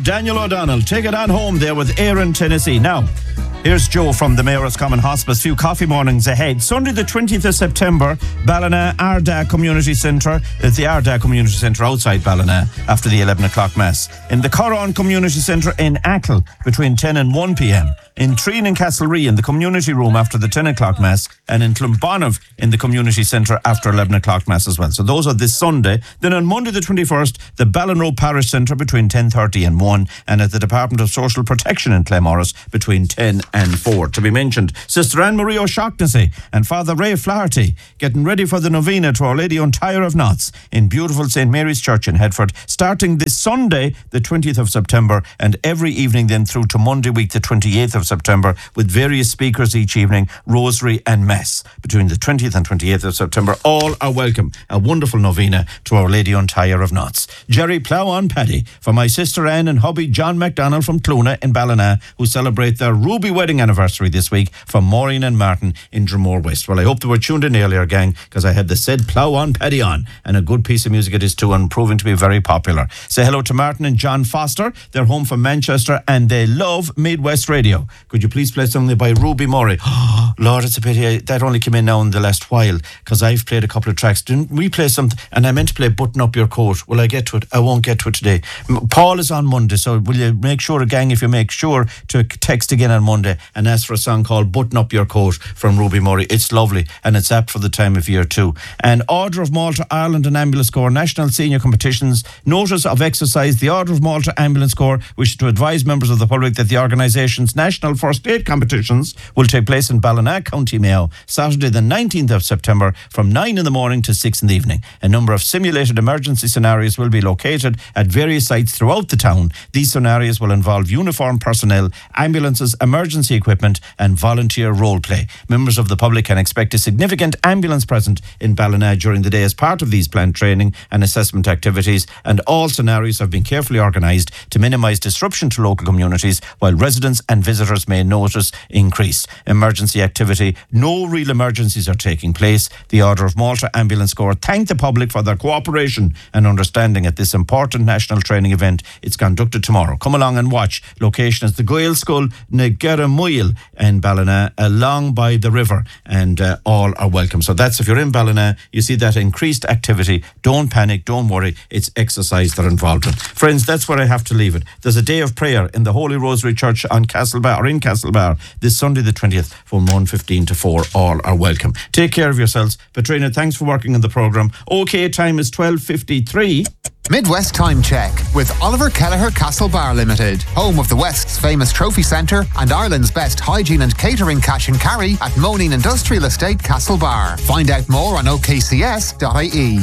Daniel O'Donnell, take it on home there with Aaron, Tennessee. Now, here's Joe from the Mayor's Common Hospice. Few coffee mornings ahead. Sunday the 20th of September, Ballina Ardagh Community Centre. It's the Ardagh Community Centre outside Ballina after the 11 o'clock Mass. In the Corran Community Centre in Achill between 10 and 1 p.m. In Treen and Castlerea in the Community Room after the 10 o'clock Mass. And in Clonbonov in the Community Centre after 11 o'clock Mass as well. So those are this Sunday. Then on Monday the 21st, the Ballinrobe Parish Centre between 10:30 and 1. And at the Department of Social Protection in Claremorris between 10 and 4. To be mentioned, Sister Anne-Marie O'Shaughnessy and Father Ray Flaherty getting ready for the novena to Our Lady Untier of Knots in beautiful St. Mary's Church in Headford, starting this Sunday, the 20th of September, and every evening then through to Monday week, the 28th of September, with various speakers each evening, rosary and mass. Between the 20th and 28th of September, all are welcome. A wonderful novena to Our Lady Untier of Knots. Jerry Plough on Paddy for my sister Anne and hubby John MacDonald from Clona in Ballina, who celebrate their ruby wedding anniversary this week, from Maureen and Martin in Dromore West. Well, I hope they were tuned in earlier, gang, because I had the said Plough on Paddy on, and a good piece of music it is too, and proving to be very popular. Say hello to Martin and John Foster. They're home from Manchester and they love Midwest Radio. Could you please play something by Ruby Murray? Oh, Lord, it's a pity that only came in now in the last while, because I've played a couple of tracks. Didn't we play something? And I meant to play Button Up Your Coat. Will I get to it? I won't get to it today. Paul is on Monday, so will you make sure, gang, if you make sure to text again on Monday and ask for a song called Button Up Your Coat from Ruby Murray. It's lovely and it's apt for the time of year too. And Order of Malta Ireland and Ambulance Corps National Senior Competitions. Notice of exercise. The Order of Malta Ambulance Corps wishes to advise members of the public that the organisation's national first aid competitions will take place in Ballina, County Mayo, Saturday the 19th of September from 9 in the morning to 6 in the evening. A number of simulated emergency scenarios will be located at various sites throughout the town. These scenarios will involve uniformed personnel, ambulances, emergency equipment and volunteer role play. Members of the public can expect a significant ambulance present in Ballina during the day as part of these planned training and assessment activities, and all scenarios have been carefully organised to minimise disruption to local communities, while residents and visitors may notice increased emergency activity. No real emergencies are taking place. The Order of Malta Ambulance Corps thank the public for their cooperation and understanding at this important national training event. It's conducted tomorrow. Come along and watch. Location is the Gael School Negaramuil in Ballina, along by the river, and all are welcome. So that's, if you're in Ballina, you see that increased activity. Don't panic, don't worry. It's exercise they're involved in. Friends, that's where I have to leave it. There's a day of prayer in the Holy Rosary Church on Castlebar, or in Castlebar, this Sunday the 20th from 1:15 to 4. All are welcome. Take care of yourselves. Petrina, thanks for working on the programme. OK, time is 12:53. Midwest Time Check with Oliver Kelleher Castlebar Limited, home of the West's famous trophy centre and Ireland's best hygiene and catering cash and carry at Moneen Industrial Estate, Castlebar. Find out more on okcs.ie.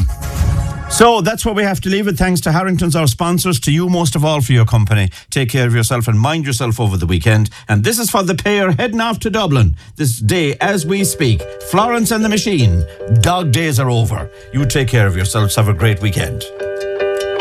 So that's where we have to leave it. Thanks to Harrington's, our sponsors, to you most of all for your company. Take care of yourself and mind yourself over the weekend. And this is for the pair heading off to Dublin this day as we speak. Florence and the Machine. Dog days are over. You take care of yourselves. Have a great weekend.